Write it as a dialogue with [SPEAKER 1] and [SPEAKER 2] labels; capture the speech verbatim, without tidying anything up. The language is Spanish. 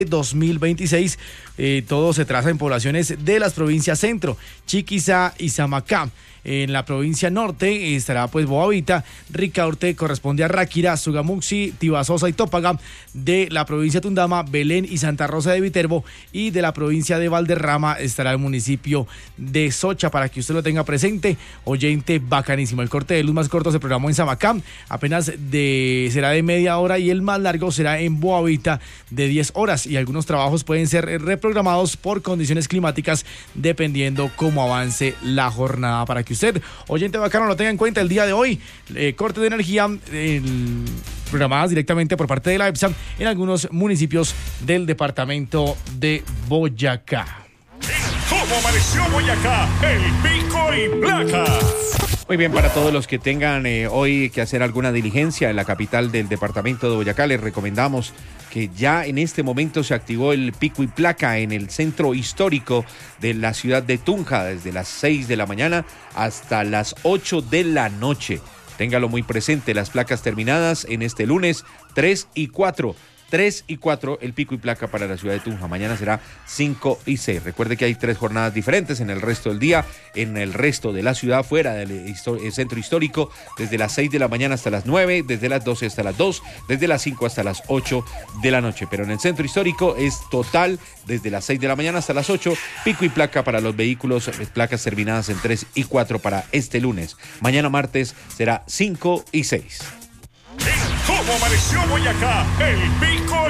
[SPEAKER 1] dos mil veintiséis. Eh, todo se traza en poblaciones de las provincias Centro, Chiquiza y Samacá. En la provincia norte estará pues Boavita, Ricaurte corresponde a Ráquira, Sugamuxi, Tibasosa y Tópaga. De la provincia Tundama, Belén y Santa Rosa de Viterbo, y de la provincia de Valderrama estará el municipio de Socha, para que usted lo tenga presente. Oyente bacanísimo. El corte de luz más corto se programó en Samacá, apenas de será de media hora, y el más largo será en Boavita de diez horas, y algunos trabajos pueden ser reprogramados por condiciones climáticas dependiendo cómo avance la jornada, para que usted, oyente bacano, lo tenga en cuenta el día de hoy. Eh, corte de energía eh, programadas directamente por parte de la EPSA en algunos municipios del departamento de Boyacá.
[SPEAKER 2] ¿Cómo amaneció Boyacá? El pico y placa.
[SPEAKER 3] Muy bien, para todos los que tengan eh, hoy que hacer alguna diligencia en la capital del departamento de Boyacá, les recomendamos que ya en este momento se activó el pico y placa en el centro histórico de la ciudad de Tunja, desde las seis de la mañana hasta las ocho de la noche. Téngalo muy presente, las placas terminadas en este lunes tres y cuatro. tres y cuatro el pico y placa para la ciudad de Tunja. Mañana será cinco y seis. Recuerde que hay tres jornadas diferentes en el resto del día, en el resto de la ciudad, fuera del el centro histórico, desde las seis de la mañana hasta las nueve, desde las doce hasta las dos, desde las cinco hasta las ocho de la noche. Pero en el centro histórico es total, desde las seis de la mañana hasta las ocho, pico y placa para los vehículos, placas terminadas en tres y cuatro para este lunes. Mañana martes será cinco y seis.
[SPEAKER 2] ¿Cómo amaneció Boyacá? El pico